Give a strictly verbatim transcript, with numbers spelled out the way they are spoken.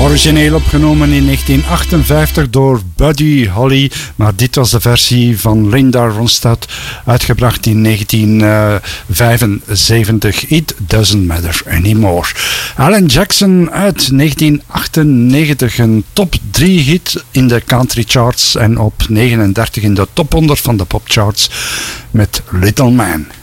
Origineel opgenomen in negentien achtenvijftig door Buddy Holly, maar dit was de versie van Linda Ronstadt, uitgebracht in negentien vijfenzeventig. It Doesn't Matter Anymore. Alan Jackson uit negentien achtennegentig, een top drie hit in de country charts en op negenendertig in de top honderd van de popcharts met Little Man.